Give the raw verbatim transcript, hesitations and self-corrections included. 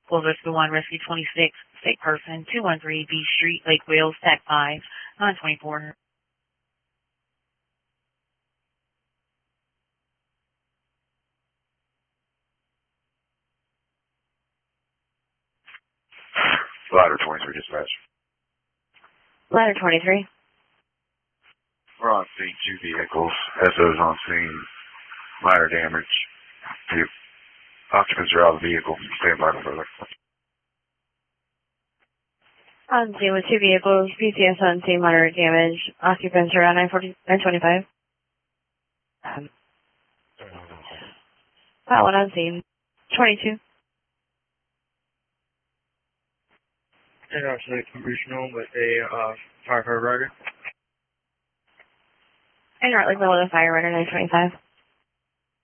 Full Rescue one, Rescue twenty-six, sick person, two one three B Street, Lake Wales, Tech five, nine twenty-four. Ladder twenty-three, dispatch. Ladder twenty-three. We're on scene, two vehicles. S O's on scene, minor damage. The occupants are out of the vehicle. Stand by for further. On scene with two vehicles, P C S on scene, moderate damage. Occupants are on nine twenty-five. Um, that one on scene. twenty-two. And actually regional with a uh, firefighter rider. And right, like below the fire rider, nine twenty-five.